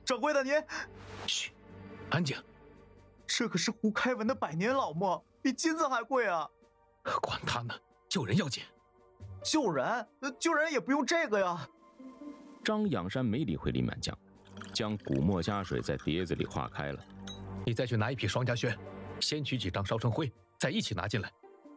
掌柜的您， 嘘，安静。 这可是胡开文的百年老墨，比金子还贵啊！ 管他呢，救人要紧。 救人？救人也不用这个呀。 张仰山没理会林满江，将古墨加水在碟子里化开了。 你再去拿一匹双夹轩，先取几张烧成灰，再一起拿进来。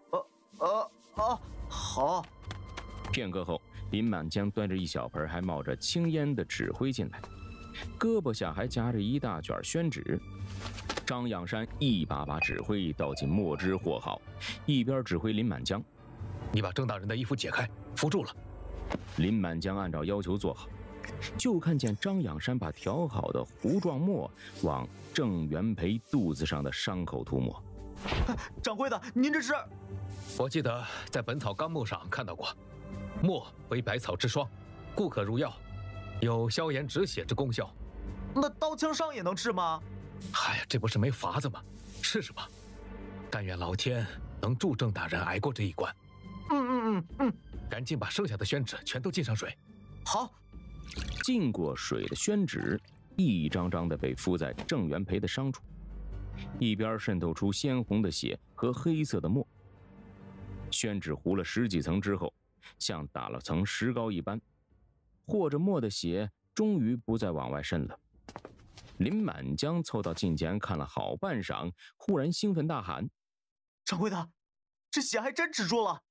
好。 片刻后，林满江端着一小盆还冒着青烟的纸灰进来，胳膊下还夹着一大卷宣纸。张仰山一把把纸灰倒进墨汁和好，一边指挥林满江：“ 你把郑大人的衣服解开，扶住了。” 林满江按照要求做好，就看见张仰山把调好的糊状墨往郑元培肚子上的伤口涂抹。 掌柜的，您这是？ 我记得在《本草纲目》上看到过，墨为百草之霜，故可入药，有消炎止血之功效。 那刀枪伤也能治吗？ 哎呀，这不是没法子吗？试试吧。但愿老天能助郑大人挨过这一关。赶紧把剩下的宣纸全都浸上水。 好。 浸过水的宣纸一张张的被敷在郑元培的伤处，一边渗透出鲜红的血和黑色的墨。宣纸糊了十几层之后，像打了层石膏一般，和着墨的血终于不再往外渗了。林满江凑到近前看了好半晌，忽然兴奋大喊：“ 掌柜的，这血还真止住了！”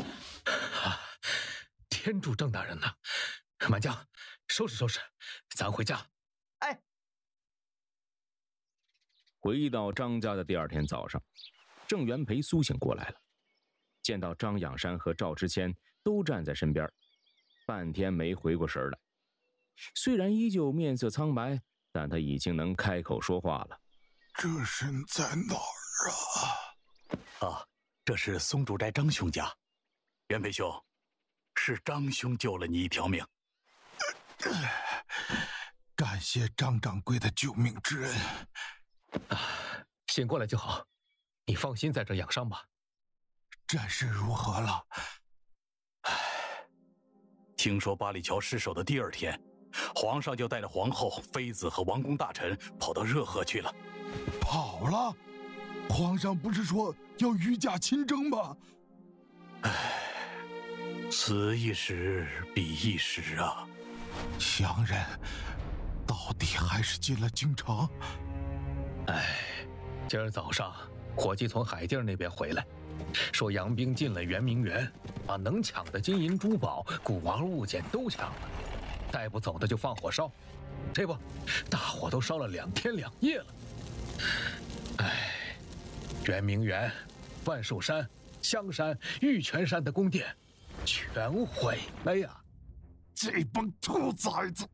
天助郑大人呐！满江，收拾收拾，咱回家。 哎。 回到张家的第二天早上，郑元培苏醒过来了，见到张仰山和赵之谦都站在身边，半天没回过神来。虽然依旧面色苍白，但他已经能开口说话了。 这身在哪儿啊？这是松竹斋张兄家。元培兄，是张兄救了你一条命。 感谢张掌柜的救命之恩。 醒过来就好，你放心在这养伤吧。 战事如何了？ 听说八里桥失守的第二天，皇上就带着皇后、妃子和王公大臣跑到热河去了。 跑了？皇上不是说要御驾亲征吗？ 此一时彼一时啊。 洋人到底还是进了京城？ 今儿早上伙计从海地那边回来，说洋兵进了圆明园，把能抢的金银珠宝、古玩物件都抢了，带不走的就放火烧。这不，大火都烧了2天2夜了。圆明园、万寿山、香山、玉泉山的宫殿全毁了呀！ 这帮兔崽子！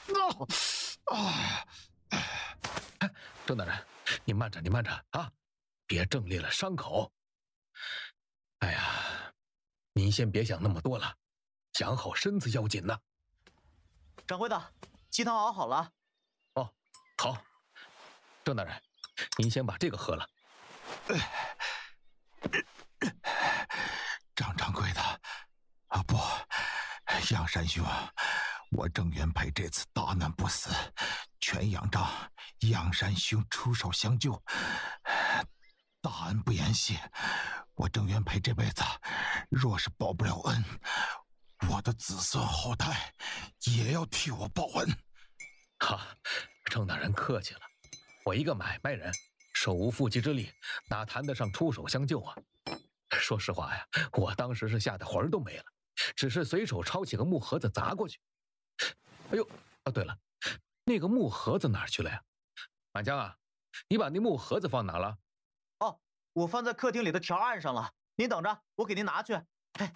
郑大人，你慢着啊，别挣裂了伤口。哎呀，您先别想那么多了，养好身子要紧呐。 掌柜的，鸡汤熬好了。 哦，好。郑大人，您先把这个喝了。 张掌柜的，不，仰山兄，我郑元培这次大难不死，全仰仗仰山兄出手相救，大恩不言谢。我郑元培这辈子若是报不了恩，我的子孙后代也要替我报恩。 郑大人客气了，我一个买卖人，手无缚鸡之力，哪谈得上出手相救啊？说实话呀，我当时是吓得魂儿都没了，只是随手抄起个木盒子砸过去。哎呦，对了，那个木盒子哪儿去了呀？满江啊，你把那木盒子放哪了？ 哦，我放在客厅里的条案上了，您等着，我给您拿去。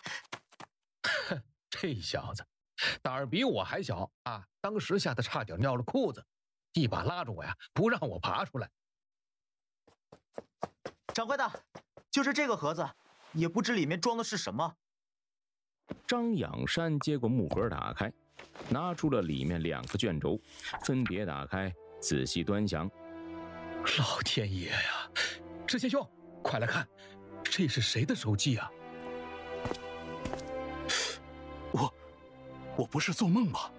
这小子胆儿比我还小啊！当时吓得差点尿了裤子，一把拉住我呀，不让我爬出来。 掌柜的，就是这个盒子，也不知里面装的是什么。 张仰山接过木盒打开，拿出了里面2个卷轴，分别打开仔细端详。 老天爷呀！石贤兄，快来看，这是谁的手记啊？ 我不是做梦吧？